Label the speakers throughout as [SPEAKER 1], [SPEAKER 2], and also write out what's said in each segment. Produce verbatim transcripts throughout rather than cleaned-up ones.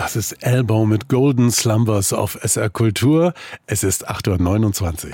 [SPEAKER 1] Das ist Elbow mit Golden Slumbers auf S R Kultur. Es ist acht Uhr neunundzwanzig.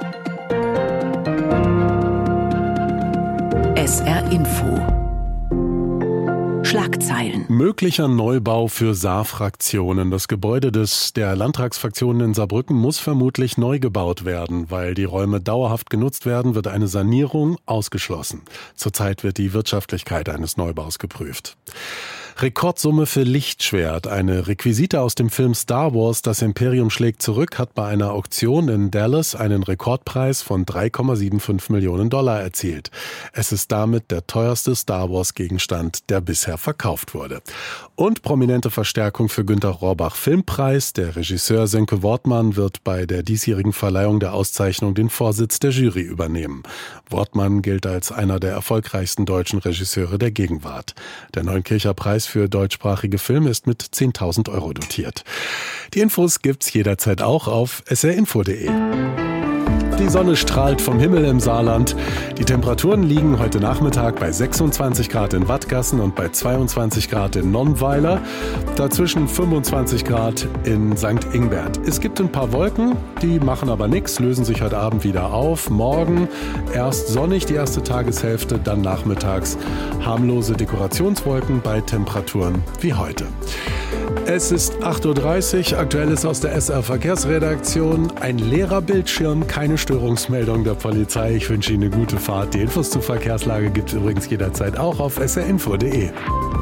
[SPEAKER 2] S R Info. Schlagzeilen.
[SPEAKER 1] Möglicher Neubau für Saarfraktionen. Das Gebäude des der Landtagsfraktionen in Saarbrücken muss vermutlich neu gebaut werden. Weil die Räume dauerhaft genutzt werden, wird eine Sanierung ausgeschlossen. Zurzeit wird die Wirtschaftlichkeit eines Neubaus geprüft. Rekordsumme für Lichtschwert. Eine Requisite aus dem Film Star Wars, Das Imperium schlägt zurück, hat bei einer Auktion in Dallas einen Rekordpreis von drei Komma fünfundsiebzig Millionen Dollar erzielt. Es ist damit der teuerste Star Wars Gegenstand, der bisher verkauft wurde. Und prominente Verstärkung für Günter Rohrbach Filmpreis. Der Regisseur Sönke Wortmann wird bei der diesjährigen Verleihung der Auszeichnung den Vorsitz der Jury übernehmen. Wortmann gilt als einer der erfolgreichsten deutschen Regisseure der Gegenwart. Der Neunkircher Preis für deutschsprachige Filme ist mit zehntausend Euro dotiert. Die Infos gibt's jederzeit auch auf s r info punkt d e. Die Sonne strahlt vom Himmel im Saarland. Die Temperaturen liegen heute Nachmittag bei sechsundzwanzig Grad in Wattgassen und bei zweiundzwanzig Grad in Nonnweiler. Dazwischen fünfundzwanzig Grad in Sankt Ingbert. Es gibt ein paar Wolken, die machen aber nichts, lösen sich heute Abend wieder auf. Morgen erst sonnig, die erste Tageshälfte, dann nachmittags harmlose Dekorationswolken bei Temperaturen wie heute. Es ist acht Uhr dreißig, Aktuelles aus der S R-Verkehrsredaktion. Ein leerer Bildschirm, keine Störungsmeldung der Polizei. Ich wünsche Ihnen eine gute Fahrt. Die Infos zur Verkehrslage gibt es übrigens jederzeit auch auf s r info punkt d e.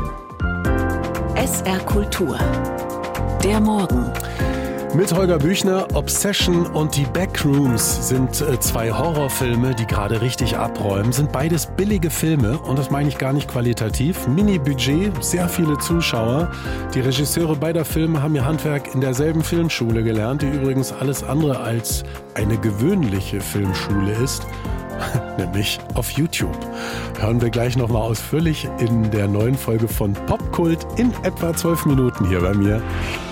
[SPEAKER 2] S R Kultur. Der Morgen.
[SPEAKER 1] Mit Holger Büchner, Obsession und die Backrooms sind äh, zwei Horrorfilme, die gerade richtig abräumen. Sind beides billige Filme und das meine ich gar nicht qualitativ. Mini-Budget, sehr viele Zuschauer. Die Regisseure beider Filme haben ihr Handwerk in derselben Filmschule gelernt, die übrigens alles andere als eine gewöhnliche Filmschule ist. Nämlich auf YouTube. Hören wir gleich nochmal ausführlich in der neuen Folge von Popkult in etwa zwölf Minuten hier bei mir.